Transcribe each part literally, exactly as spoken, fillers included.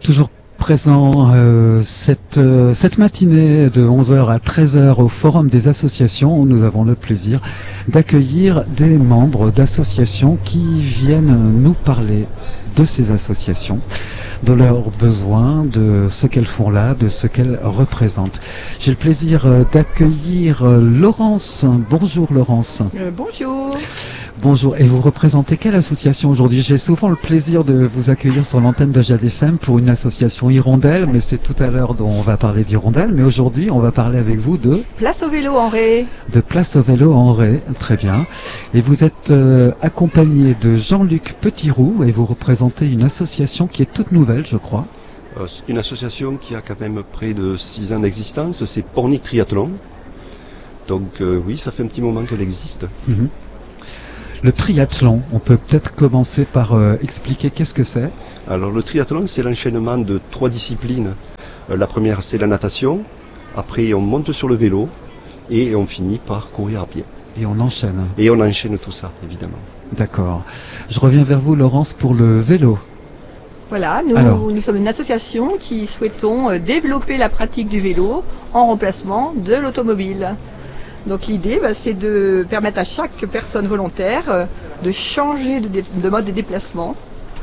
toujours présent euh, cette, euh, cette matinée de onze heures à treize heures au Forum des associations où nous avons le plaisir d'accueillir des membres d'associations qui viennent nous parler de ces associations, de leurs besoins, de ce qu'elles font là, de ce qu'elles représentent. J'ai le plaisir euh, d'accueillir euh, Laurence. Bonjour Laurence. Euh, bonjour. Bonjour, et vous représentez quelle association aujourd'hui? J'ai souvent le plaisir de vous accueillir sur l'antenne de Jade F M pour une association Hirondelle, mais c'est tout à l'heure dont on va parler d'Hirondelle, mais aujourd'hui on va parler avec vous de... Place au vélo en Ré. De Place au vélo en Ré, très bien. Et vous êtes euh, accompagné de Jean-Luc Petiroux et vous représentez une association qui est toute nouvelle, je crois. Euh, c'est une association qui a quand même près de six ans d'existence, c'est Pornic Triathlon. Donc euh, oui, ça fait un petit moment qu'elle existe. Mmh. Le triathlon, on peut peut-être commencer par euh, expliquer qu'est-ce que c'est. Alors le triathlon, c'est l'enchaînement de trois disciplines. Euh, la première, c'est la natation. Après, on monte sur le vélo et on finit par courir à pied. Et on enchaîne. Et on enchaîne tout ça, évidemment. D'accord. Je reviens vers vous, Laurence, pour le vélo. Voilà, nous, Alors. nous sommes une association qui souhaitons euh, développer la pratique du vélo en remplacement de l'automobile. Donc l'idée, bah, c'est de permettre à chaque personne volontaire euh, de changer de, dé- de mode de déplacement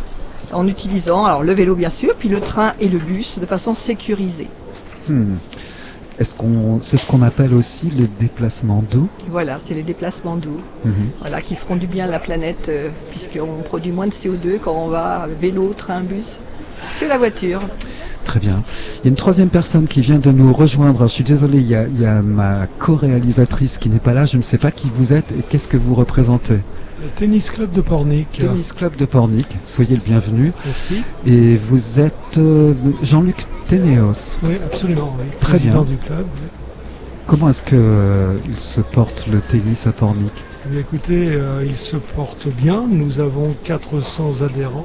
en utilisant alors le vélo bien sûr, puis le train et le bus de façon sécurisée. Hmm. Est-ce qu'on, c'est ce qu'on appelle aussi les déplacements doux? Voilà, c'est les déplacements doux, Mhm. voilà, qui feront du bien à la planète euh, puisqu'on produit moins de C O deux quand on va vélo, train, bus que la voiture. Très bien. Il y a une troisième personne qui vient de nous rejoindre. Je suis désolé, il y a, il y a ma co-réalisatrice qui n'est pas là. Je ne sais pas qui vous êtes et qu'est-ce que vous représentez. Le Tennis Club de Pornic. Tennis Club de Pornic. Soyez le bienvenu. Merci. Et vous êtes euh, Jean-Luc Ténéos. Oui, absolument. Oui. Très Président bien. du club. Oui. Comment est-ce que euh, il se porte le tennis à Pornic? Eh bien, écoutez, euh, il se porte bien. Nous avons quatre cents adhérents.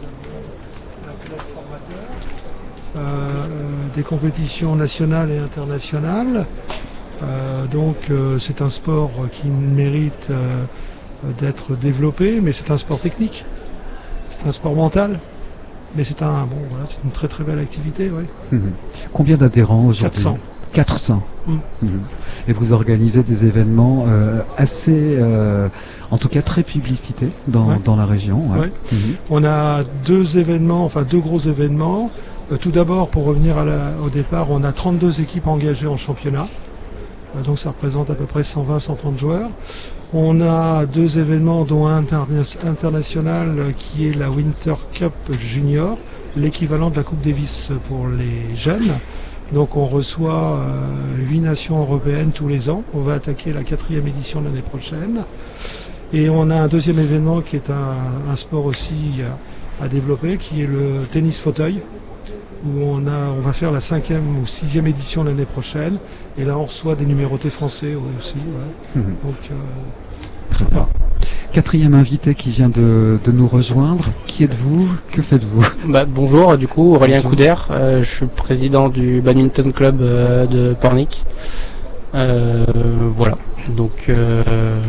Euh, euh, des compétitions nationales et internationales. Euh, donc euh, c'est un sport qui mérite euh, d'être développé, mais c'est un sport technique. C'est un sport mental. Mais c'est un bon voilà, c'est une très très belle activité, oui. Mhm. Combien d'adhérents aujourd'hui? quatre cents. quatre cents. Mm. Mhm. Et vous organisez des événements euh, assez, euh, en tout cas très publicités dans, Ouais. dans la région. Ouais. Ouais. Mhm. On a deux événements, enfin deux gros événements. Euh, tout d'abord, pour revenir à la- au départ, on a trente-deux équipes engagées en championnat. Euh, donc ça représente à peu près cent vingt à cent trente joueurs. On a deux événements, dont un interna- international euh, qui est la Winter Cup Junior, l'équivalent de la Coupe Davis pour les jeunes. Donc on reçoit euh, huit nations européennes tous les ans. On va attaquer la quatrième édition l'année prochaine. Et on a un deuxième événement qui est un, un sport aussi à, à développer, qui est le tennis fauteuil, où on, a, on va faire la cinquième ou sixième édition l'année prochaine. Et là on reçoit des numérotés français ouais, aussi. Ouais. Mhm. Donc euh, Très bien. Quatrième invité qui vient de, de nous rejoindre. Qui êtes-vous? Que faites-vous? Bah, bonjour, du coup, Aurélien Bonjour. Couder, euh, je suis président du badminton club euh, de Pornic. Euh, voilà, donc euh,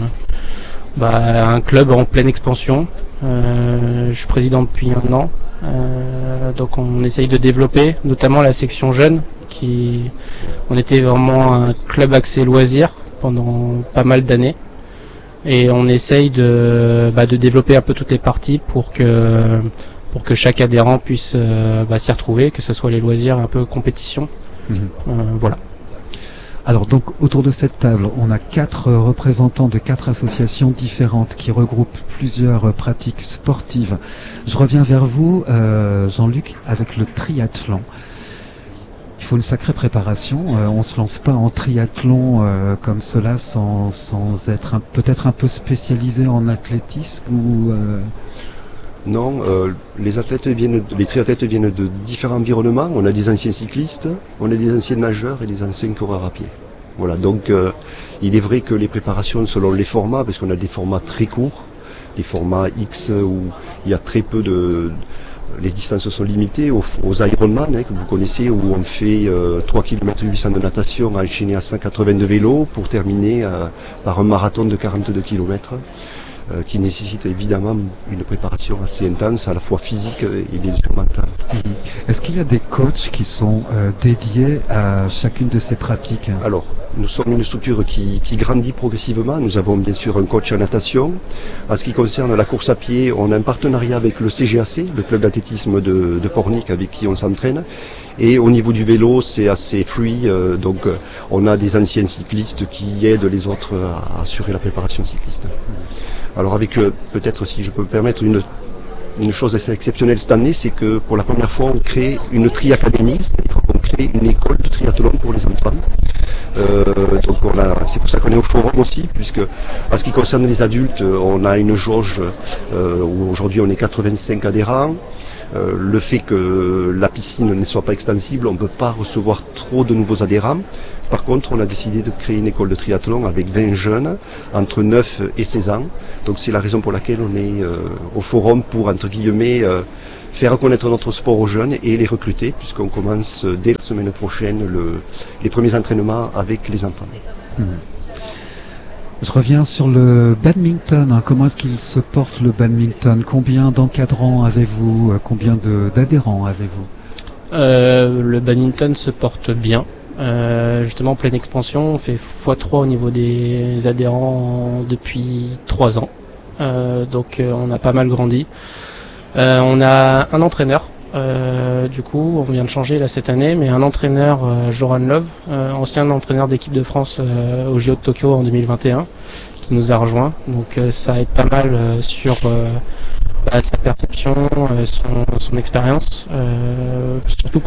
bah, un club en pleine expansion. Euh, je suis président depuis un an, euh, donc on essaye de développer, notamment la section jeunes, qui on était vraiment un club axé loisirs pendant pas mal d'années. Et on essaye de, bah, de développer un peu toutes les parties pour que, pour que chaque adhérent puisse euh, bah, s'y retrouver, que ce soit les loisirs, un peu compétition. Mhm. Euh, voilà. Alors donc autour de cette table, on a quatre représentants de quatre associations différentes qui regroupent plusieurs pratiques sportives. Je reviens vers vous, euh, Jean-Luc, avec le triathlon. Il faut une sacrée préparation. Euh, on se lance pas en triathlon euh, comme cela sans, sans être un- peut-être un peu spécialisé en athlétisme ou. Euh... Non, euh, les athlètes viennent, les triathlètes viennent de différents environnements. On a des anciens cyclistes, on a des anciens nageurs et des anciens coureurs à pied. Voilà, donc euh, il est vrai que les préparations selon les formats, parce qu'on a des formats très courts, des formats X où il y a très peu de... Les distances sont limitées aux, aux Ironman, hein, que vous connaissez, où on fait euh, trois kilomètres huit cents de natation enchaîné à cent quatre-vingt de vélo pour terminer euh, par un marathon de quarante-deux kilomètres. euh, qui nécessite évidemment une préparation assez intense, à la fois physique et bien sûr mentale. Mmh. Est-ce qu'il y a des coachs qui sont euh, dédiés à chacune de ces pratiques? Alors, nous sommes une structure qui, qui grandit progressivement. Nous avons bien sûr un coach en natation. En ce qui concerne la course à pied, on a un partenariat avec le C G A C, le club d'athlétisme de, de Pornic, avec qui on s'entraîne. Et au niveau du vélo, c'est assez fluide. Euh, donc, euh, on a des anciens cyclistes qui aident les autres à, à assurer la préparation cycliste. Alors, avec euh, peut-être, si je peux me permettre, une Une chose assez exceptionnelle cette année, c'est que pour la première fois, on crée une tri-académie, c'est-à-dire qu'on crée une école de triathlon pour les enfants. Euh, donc on a, c'est pour ça qu'on est au forum aussi, puisque en ce qui concerne les adultes, on a une jauge euh, où aujourd'hui on est quatre-vingt-cinq adhérents. Euh, le fait que la piscine ne soit pas extensible, on ne peut pas recevoir trop de nouveaux adhérents. Par contre, on a décidé de créer une école de triathlon avec vingt jeunes entre neuf et seize ans. Donc c'est la raison pour laquelle on est euh, au forum pour, entre guillemets, euh, faire connaître notre sport aux jeunes et les recruter, puisqu'on commence euh, dès la semaine prochaine le, les premiers entraînements avec les enfants. Mmh. Je reviens sur le badminton. Comment est-ce qu'il se porte le badminton? Combien d'encadrants avez-vous? Combien de, d'adhérents avez-vous? euh, Le badminton se porte bien. Euh, justement en pleine expansion, on fait fois trois au niveau des adhérents depuis trois ans. Euh, donc euh, on a pas mal grandi. Euh, on a un entraîneur. Euh, du coup, on vient de changer là cette année, mais un entraîneur, euh, Joran Love, euh, ancien entraîneur d'équipe de France euh, au J O de Tokyo en deux mille vingt et un, qui nous a rejoint. Donc euh, ça aide pas mal euh, sur euh, bah, sa perception, euh, son, son expérience, euh, surtout